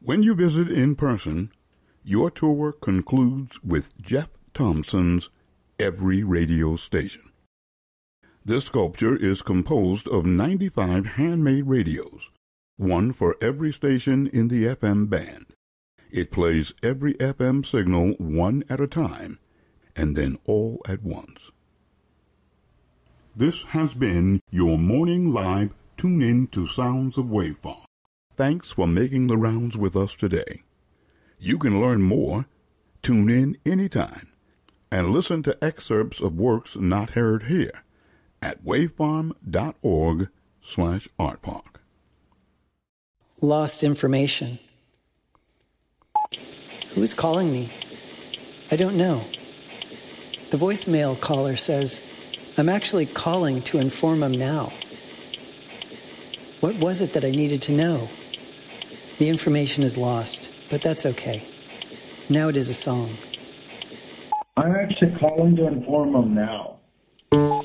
When you visit in person, your tour concludes with Jeff Thompson's Every Radio Station. This sculpture is composed of 95 handmade radios, one for every station in the FM band. It plays every FM signal one at a time, and then all at once. This has been your Morning Live Tune-In to Sounds of Waveform. Thanks for making the rounds with us today. You can learn more, tune in anytime, and listen to excerpts of works not heard here at waveform.org/artpark. Lost information. Who's calling me? I don't know. The voicemail caller says, I'm actually calling to inform him now. What was it that I needed to know? The information is lost, but that's okay. Now it is a song. I'm actually calling to inform him now.